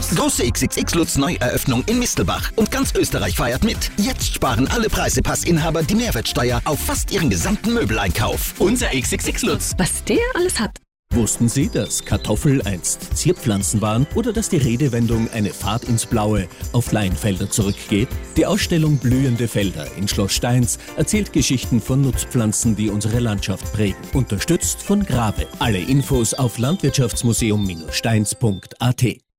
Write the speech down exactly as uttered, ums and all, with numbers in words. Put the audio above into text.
Große X X X Lutz Neueröffnung in Mistelbach und ganz Österreich feiert mit. Jetzt sparen alle Preisepassinhaber die Mehrwertsteuer auf fast ihren gesamten Möbeleinkauf. Unser X X X Lutz. Was der alles hat. Wussten Sie, dass Kartoffel einst Zierpflanzen waren oder dass die Redewendung eine Fahrt ins Blaue auf Laienfelder zurückgeht? Die Ausstellung Blühende Felder in Schloss Steins erzählt Geschichten von Nutzpflanzen, die unsere Landschaft prägen. Unterstützt von Grave. Alle Infos auf landwirtschaftsmuseum Steins punkt a t.